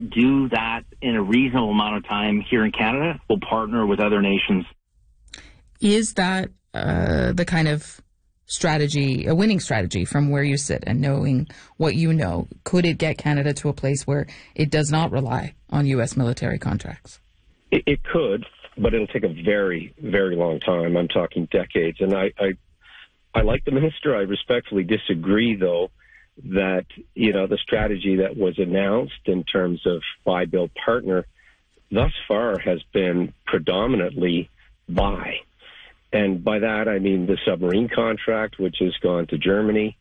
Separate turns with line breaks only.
do that in a reasonable amount of time here in Canada, we'll partner with other nations.
Is that the kind of strategy, a winning strategy from where you sit and knowing what you know? Could it get Canada to a place where it does not rely on U.S. military contracts?
It could, but it'll take a very, very long time. I'm talking decades. And I like the minister. I respectfully disagree, though, that, the strategy that was announced in terms of buy, build, partner thus far has been predominantly buy. And by that, I mean the submarine contract, which has gone to Germany,